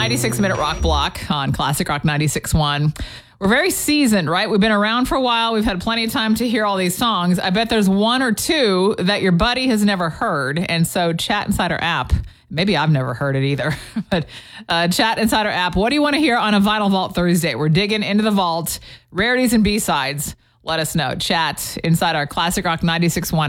96-minute rock block on Classic Rock 96.1. We're very seasoned, right? We've been around for a while. We've had plenty of time to hear all these songs. I bet there's one or two that your buddy has never heard. And so Chat Inside our app, maybe I've never heard it either, but Chat Inside our app, what do you want to hear on a Vinyl Vault Thursday? We're digging into the vault, rarities and B-sides. Let us know. Chat inside our Classic Rock 96.1